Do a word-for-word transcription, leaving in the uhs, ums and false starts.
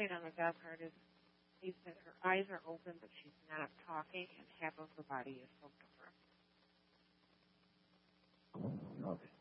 saying on the death card is is that her eyes are open, but she's not talking, and half of her body is so different. Okay.